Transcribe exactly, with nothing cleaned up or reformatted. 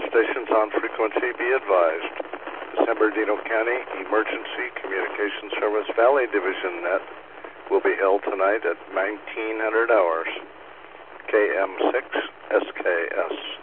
all stations on frequency be advised. The San Bernardino County Emergency Communication Service Valley Division Net will be held tonight at nineteen hundred hours. K M six S K S.